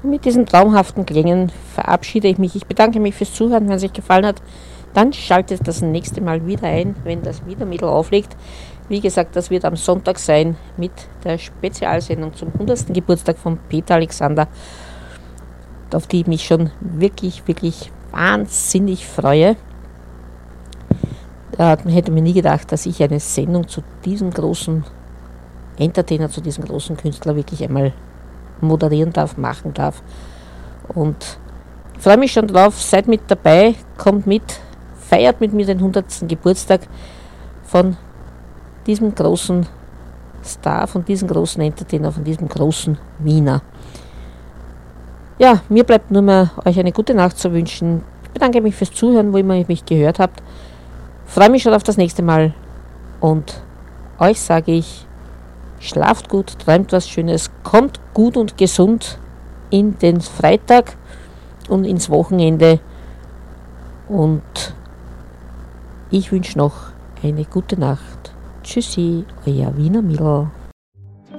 mit diesen traumhaften Klängen verabschiede ich mich. Ich bedanke mich fürs Zuhören. Wenn es euch gefallen hat, dann schaltet das nächste Mal wieder ein, wenn das Wiedermittel auflegt. Wie gesagt, das wird am Sonntag sein mit der Spezialsendung zum 100. Geburtstag von Peter Alexander, auf die ich mich schon wirklich, wirklich wahnsinnig freue. Da hätte mir nie gedacht, dass ich eine Sendung zu diesem großen Entertainer, zu diesem großen Künstler wirklich einmal moderieren darf, machen darf. Und ich freue mich schon drauf, seid mit dabei, kommt mit, feiert mit mir den 100. Geburtstag von diesem großen Star, von diesem großen Entertainer, von diesem großen Wiener. Ja, mir bleibt nur mehr, euch eine gute Nacht zu wünschen. Ich bedanke mich fürs Zuhören, wo immer ihr mich gehört habt. Freue mich schon auf das nächste Mal und euch sage ich, schlaft gut, träumt was Schönes, kommt gut und gesund in den Freitag und ins Wochenende und ich wünsche noch eine gute Nacht. Tschüssi, euer Wiener Mildl.